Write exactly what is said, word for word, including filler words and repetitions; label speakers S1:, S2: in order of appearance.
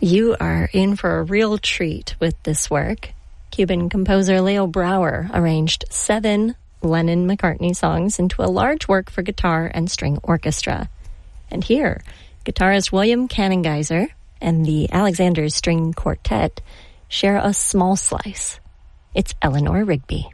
S1: You are in for a real treat with this work. Cuban composer Leo Brouwer arranged seven Lennon-McCartney songs into a large work for guitar and string orchestra. And here, guitarist William Cannengeiser and the Alexander String Quartet share a small slice. It's Eleanor Rigby.